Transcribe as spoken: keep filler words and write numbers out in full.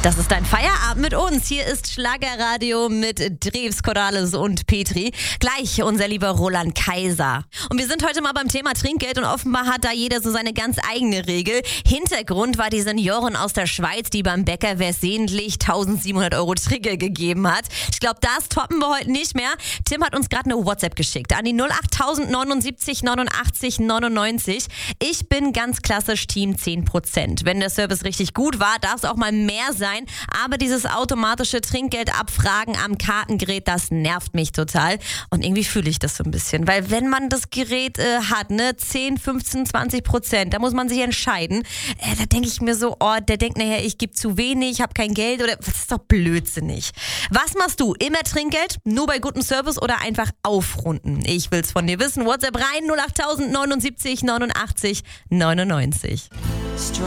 Das ist dein Feierabend mit uns. Hier ist Schlagerradio mit Drews, Corrales und Petri. Gleich unser lieber Roland Kaiser. Und wir sind heute mal beim Thema Trinkgeld und offenbar hat da jeder so seine ganz eigene Regel. Hintergrund war die Seniorin aus der Schweiz, die beim Bäcker versehentlich eintausendsiebenhundert Euro Trinkgeld gegeben hat. Ich glaube, das toppen wir heute nicht mehr. Tim hat uns gerade eine WhatsApp geschickt an die null acht neunundsiebzig neunundachtzig neunundneunzig. Ich bin ganz klassisch Team zehn Prozent. Wenn der Service richtig gut war, darf es auch mal mehr sein. Aber dieses automatische Trinkgeld abfragen am Kartengerät, das nervt mich total. Und irgendwie fühle ich das so ein bisschen. Weil wenn man das Gerät äh, hat, ne, zehn, fünfzehn, zwanzig Prozent, da muss man sich entscheiden. Äh, da denke ich mir so, oh, der denkt nachher, ich gebe zu wenig, habe kein Geld oder das ist doch blödsinnig. Was machst du? Immer Trinkgeld? Nur bei gutem Service oder einfach aufrunden? Ich will's von dir wissen. WhatsApp rein null acht neunundsiebzig neunundachtzig neunundneunzig.